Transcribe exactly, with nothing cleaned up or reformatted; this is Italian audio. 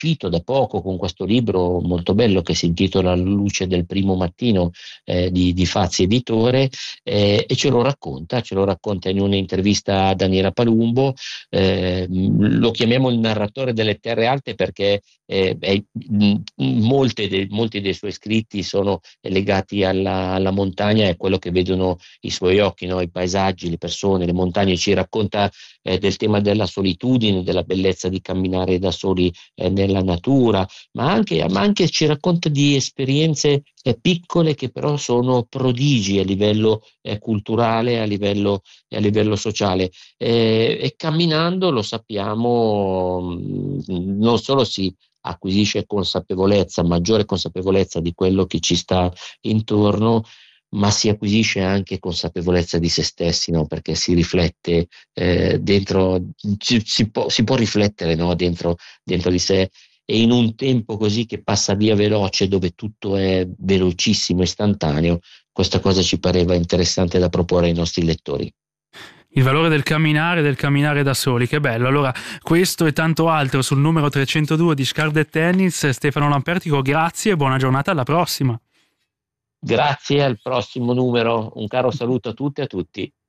uscito da poco con questo libro molto bello che si intitola La luce del primo mattino, eh, di, di Fazzi Editore, eh, e ce lo racconta, ce lo racconta in un'intervista a Daniela Palumbo. Eh, lo chiamiamo il narratore delle terre alte perché eh, è, mh, molte de, molti dei suoi scritti sono legati alla, alla montagna e quello che vedono i suoi occhi, no? I paesaggi, le persone, le montagne. Ci racconta eh, del tema della solitudine, della bellezza di camminare da soli eh, nella natura, ma anche, ma anche ci racconta di esperienze eh, piccole che però sono prodigi a livello eh, culturale, a livello, a livello sociale. Eh, e camminando, lo sappiamo, mh, non solo si acquisisce consapevolezza, maggiore consapevolezza di quello che ci sta intorno, ma si acquisisce anche consapevolezza di se stessi, no? Perché si riflette eh, dentro, si, si, può, si può riflettere, no? dentro, dentro di sé, e in un tempo così che passa via veloce, dove tutto è velocissimo, istantaneo, questa cosa ci pareva interessante da proporre ai nostri lettori. Il valore del camminare, del camminare da soli, che bello. Allora, questo e tanto altro sul numero trecentodue di Scardet Tennis. Stefano Lampertico, grazie e buona giornata, alla prossima. Grazie, al prossimo numero, un caro saluto a tutte e a tutti.